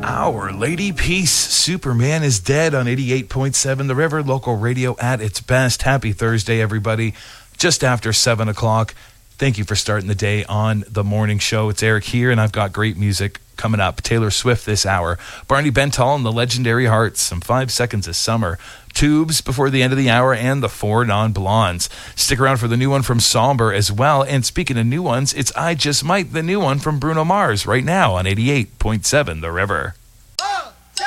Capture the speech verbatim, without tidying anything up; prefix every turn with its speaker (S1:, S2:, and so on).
S1: Our Lady Peace, Superman is Dead on eighty-eight point seven The River, local radio at its best. Happy Thursday, everybody. Just after seven o'clock. Thank you for starting the day on the morning show. It's Eric here, and I've got great music coming up. Taylor Swift this hour. Barney Bentall and the Legendary Hearts, some Five Seconds of Summer. Tubes before the end of the hour, and the Four Non-Blondes. Stick around for the new one from Somber as well. And speaking of new ones, it's I Just Might, the new one from Bruno Mars, right now on eighty-eight point seven The River.